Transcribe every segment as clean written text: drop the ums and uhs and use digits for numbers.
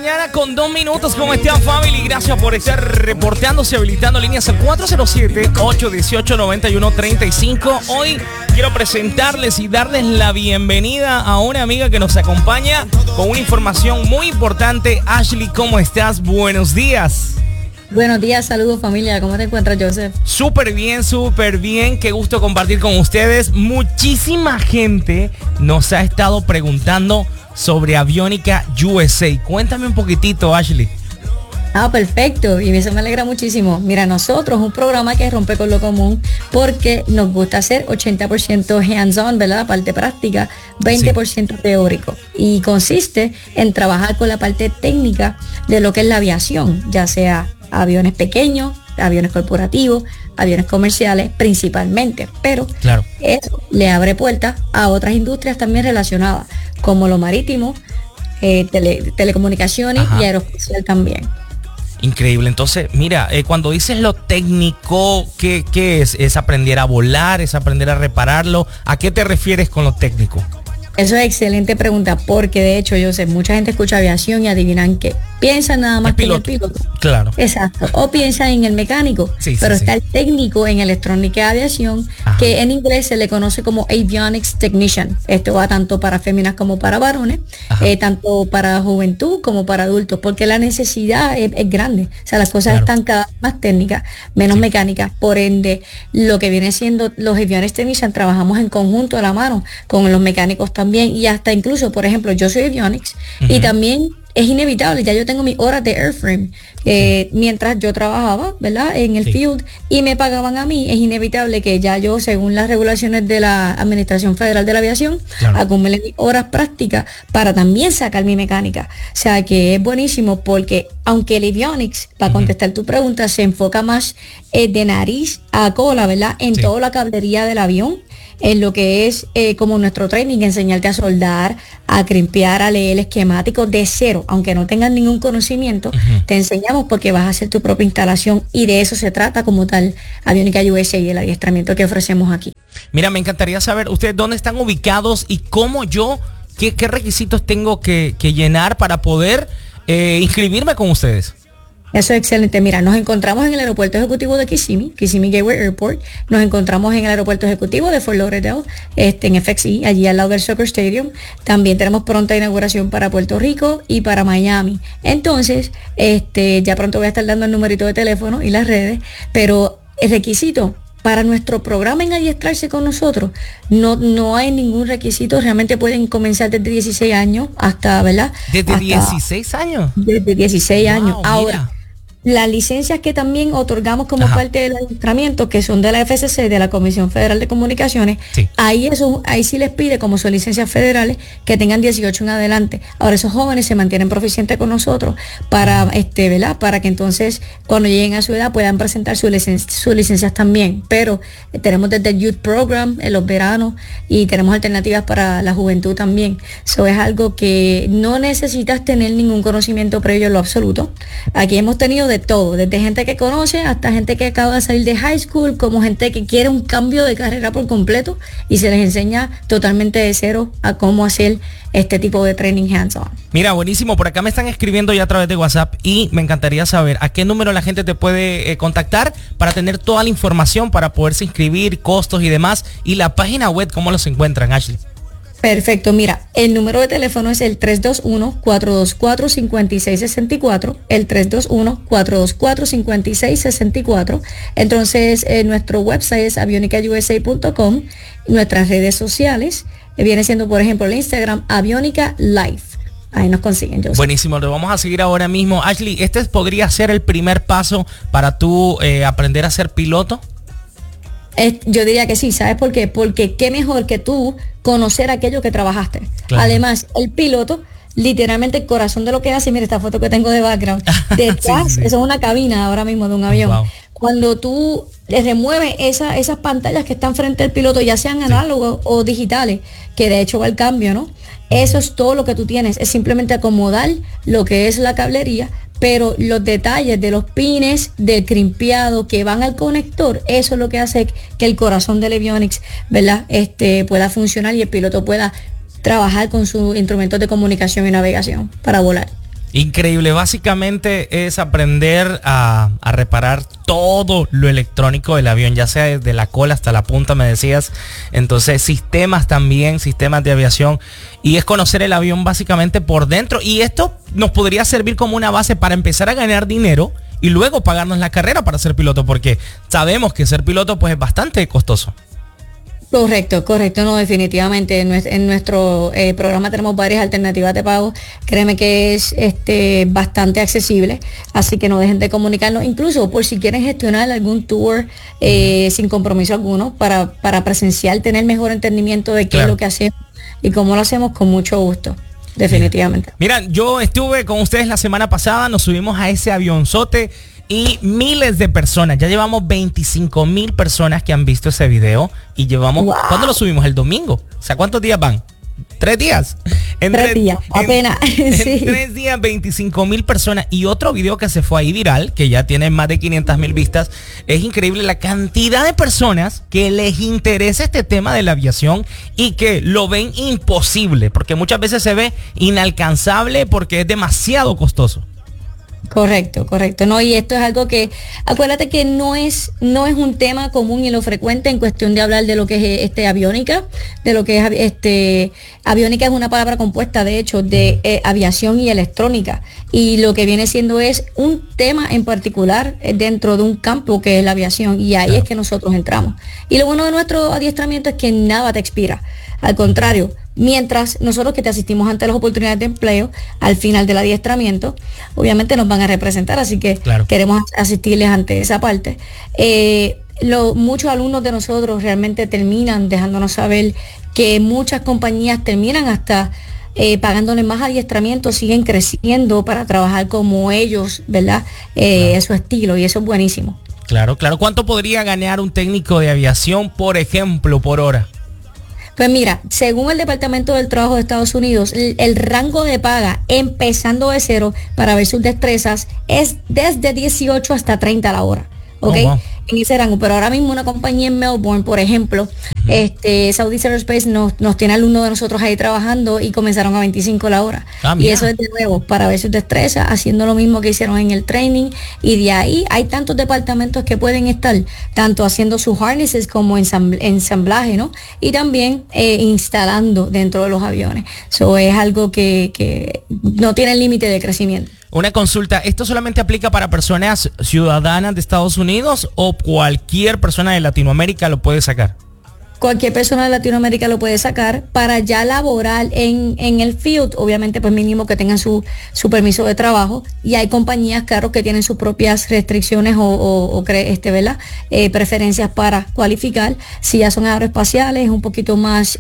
mañana con 2 minutos. ¿Cómo están, family? Gracias por estar reporteándose, habilitando líneas al 407-818-9135. Hoy quiero presentarles y darles la bienvenida a una amiga que nos acompaña con una información muy importante. Ashley, ¿cómo estás? Buenos días. Buenos días, saludos familia. ¿Cómo te encuentras, Joseph? Súper bien, súper bien. Qué gusto compartir con ustedes. Muchísima gente nos ha estado preguntando sobre Aviónica USA. Cuéntame un poquitito, Ashley. Perfecto, y eso me alegra muchísimo. Mira, nosotros un programa que rompe con lo común porque nos gusta hacer 80% hands-on, ¿verdad? La parte práctica, 20% teórico. Y consiste en trabajar con la parte técnica de lo que es la aviación, ya sea aviones pequeños, aviones corporativos, aviones comerciales principalmente, pero claro, eso le abre puertas a otras industrias también relacionadas, como lo marítimo, telecomunicaciones y aeroespacial también. Increíble. Entonces, mira, cuando dices lo técnico, ¿qué es? ¿Es aprender a volar? ¿Es aprender a repararlo? ¿A qué te refieres con lo técnico? Eso es excelente pregunta, porque de hecho yo sé, mucha gente escucha aviación y adivinan que piensan nada más que en el piloto. Claro. Exacto. O piensan en el mecánico. Pero está el técnico en electrónica de aviación, que en inglés se le conoce como Avionics Technician. Esto va tanto para féminas como para varones, tanto para juventud como para adultos, porque la necesidad es grande. O sea, las cosas están cada vez más técnicas, menos mecánicas. Por ende, lo que viene siendo los Avionics Technician, trabajamos en conjunto a la mano con los mecánicos también, y hasta incluso, por ejemplo, yo soy avionics y también es inevitable, ya yo tengo mis horas de airframe mientras yo trabajaba, ¿verdad? En el field y me pagaban a mí, es inevitable que ya yo, según las regulaciones de la Administración Federal de la Aviación, acumule mis horas prácticas para también sacar mi mecánica. O sea que es buenísimo porque aunque el avionics, para contestar tu pregunta, se enfoca más de nariz a cola, ¿verdad? En toda la cablería del avión, en lo que es como nuestro training, enseñarte a soldar, a crimpear, a leer el esquemático de cero, aunque no tengas ningún conocimiento, te enseñamos porque vas a hacer tu propia instalación y de eso se trata como tal Aviónica USA y el adiestramiento que ofrecemos aquí. Mira, me encantaría saber ustedes dónde están ubicados y cómo qué requisitos tengo que llenar para poder inscribirme con ustedes. Eso es excelente. Mira, nos encontramos en el aeropuerto ejecutivo de Kissimmee Gateway Airport. Nos encontramos en el aeropuerto ejecutivo de Fort Lauderdale, en FXE, allí al lado del Soccer Stadium. También tenemos pronta inauguración para Puerto Rico y para Miami. Entonces, ya pronto voy a estar dando el numerito de teléfono y las redes, pero el requisito para nuestro programa en adiestrarse con nosotros, no hay ningún requisito. Realmente pueden comenzar desde 16 años hasta, ¿verdad? ¿Desde 16 años? Desde 16 años. Ahora, mira, las licencias que también otorgamos como parte del adiestramiento, que son de la FCC, de la Comisión Federal de Comunicaciones, ahí sí les pide, como son licencias federales, que tengan 18 en adelante. Ahora esos jóvenes se mantienen proficientes con nosotros para, ¿verdad? Para que entonces cuando lleguen a su edad puedan presentar sus licencias también. Pero tenemos desde el Youth Program en los veranos y tenemos alternativas para la juventud también. Eso es algo que no necesitas tener ningún conocimiento previo en lo absoluto. Aquí hemos tenido de todo, desde gente que conoce hasta gente que acaba de salir de high school, como gente que quiere un cambio de carrera por completo y se les enseña totalmente de cero a cómo hacer este tipo de training hands-on. Mira, buenísimo. Por acá me están escribiendo ya a través de WhatsApp y me encantaría saber a qué número la gente te puede contactar para tener toda la información, para poderse inscribir, costos y demás, y la página web, ¿cómo los encuentran, Ashley? Perfecto, mira, el número de teléfono es el 321-424-5664, el 321-424-5664. Entonces, nuestro website es avionicausa.com, nuestras redes sociales, viene siendo, por ejemplo, el Instagram, Avionica Life. Ahí nos consiguen. Buenísimo, lo vamos a seguir ahora mismo. Ashley, ¿este podría ser el primer paso para tú aprender a ser piloto? Yo diría que sí, ¿sabes por qué? Porque qué mejor que tú conocer aquello que trabajaste. Claro. Además, el piloto, literalmente el corazón de lo que hace, mira esta foto que tengo de background, detrás, eso es una cabina ahora mismo de un avión. Wow. Cuando tú remueves esas pantallas que están frente al piloto, ya sean análogos o digitales, que de hecho va el cambio, ¿no? Eso es todo lo que tú tienes, es simplemente acomodar lo que es la cablería, pero los detalles de los pines, del crimpeado que van al conector, eso es lo que hace que el corazón del avionics, ¿verdad? Pueda funcionar y el piloto pueda trabajar con sus instrumentos de comunicación y navegación para volar. Increíble, básicamente es aprender a reparar todo lo electrónico del avión, ya sea desde la cola hasta la punta, me decías. Entonces sistemas también, sistemas de aviación, y es conocer el avión básicamente por dentro, y esto nos podría servir como una base para empezar a ganar dinero y luego pagarnos la carrera para ser piloto, porque sabemos que ser piloto pues es bastante costoso. Correcto, no, definitivamente. En nuestro programa tenemos varias alternativas de pago. Créeme que es bastante accesible, así que no dejen de comunicarnos, incluso por si quieren gestionar algún tour sin compromiso alguno, para presenciar, tener mejor entendimiento de qué es lo que hacemos y cómo lo hacemos, con mucho gusto. Definitivamente. Mira, yo estuve con ustedes la semana pasada, nos subimos a ese avionzote y miles de personas, ya llevamos 25,000 personas que han visto ese video y llevamos, wow. ¿Cuándo lo subimos? El domingo. O sea, ¿cuántos días van? 3 días. En 3 días, apenas. En 3 días, 25,000 personas. Y otro video que se fue ahí viral, que ya tiene más de 500,000 vistas. Es increíble la cantidad de personas que les interesa este tema de la aviación y que lo ven imposible, porque muchas veces se ve inalcanzable porque es demasiado costoso. Correcto. No, y esto es algo que, acuérdate que no es un tema común y lo frecuente en cuestión de hablar de lo que es aviónica, de lo que es aviónica. Es una palabra compuesta, de hecho, de aviación y electrónica, y lo que viene siendo es un tema en particular dentro de un campo que es la aviación, y ahí es que nosotros entramos. Y lo bueno de nuestro adiestramiento es que nada te expira, al contrario. Mientras nosotros que te asistimos ante las oportunidades de empleo, al final del adiestramiento, obviamente nos van a representar, así que queremos asistirles ante esa parte. Muchos alumnos de nosotros realmente terminan dejándonos saber que muchas compañías terminan hasta pagándoles más adiestramiento, siguen creciendo para trabajar como ellos, ¿verdad? Su estilo, y eso es buenísimo. Claro. ¿Cuánto podría ganar un técnico de aviación, por ejemplo, por hora? Pues mira, según el Departamento del Trabajo de Estados Unidos, el rango de paga empezando de cero para ver sus destrezas es desde 18 hasta 30 la hora. ¿Ok? Oh, wow. En ese rango, pero ahora mismo una compañía en Melbourne, por ejemplo, Saudi Aerospace nos tiene alumnos de nosotros ahí trabajando y comenzaron a 25 la hora. Y eso es de nuevo para ver sus destrezas, haciendo lo mismo que hicieron en el training, y de ahí hay tantos departamentos que pueden estar tanto haciendo sus harnesses como ensamblaje, ¿no? Y también instalando dentro de los aviones. Eso es algo que no tiene límite de crecimiento. Una consulta, ¿esto solamente aplica para personas ciudadanas de Estados Unidos o cualquier persona de Latinoamérica lo puede sacar? Cualquier persona de Latinoamérica lo puede sacar. Para ya laborar en el field, obviamente pues mínimo que tengan su permiso de trabajo, y hay compañías, claro, que tienen sus propias restricciones ¿verdad? Preferencias para cualificar. Si ya son aeroespaciales, es un poquito más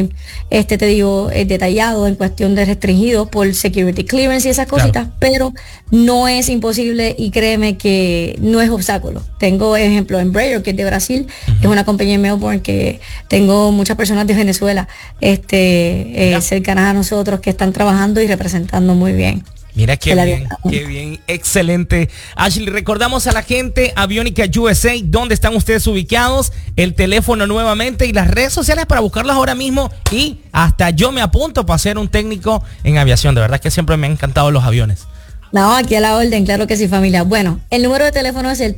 detallado en cuestión de restringidos por security clearance y esas cositas, pero no es imposible, y créeme que no es obstáculo. Tengo ejemplo Embraer, que es de Brasil, es una compañía en Melbourne que tengo muchas personas de Venezuela cercanas a nosotros que están trabajando y representando muy bien. Mira qué bien, excelente. Ashley, recordamos a la gente, Aviónica USA, ¿dónde están ustedes ubicados? El teléfono nuevamente y las redes sociales para buscarlas ahora mismo, y hasta yo me apunto para ser un técnico en aviación. De verdad que siempre me han encantado los aviones. No, aquí a la orden, claro que sí, familia. Bueno, el número de teléfono es el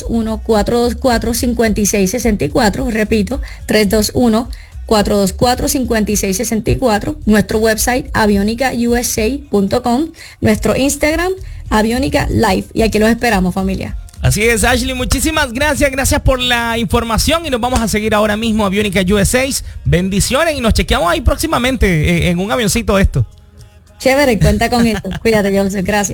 321-424-5664, repito, 321-424-5664, nuestro website avionicausa.com, nuestro Instagram Avionica Live, y aquí los esperamos, familia. Así es, Ashley, muchísimas gracias por la información, y nos vamos a seguir ahora mismo Aviónica USA. Bendiciones, y nos chequeamos ahí próximamente en un avioncito de esto. Chévere, cuenta con esto. Cuídate, Joseph, gracias.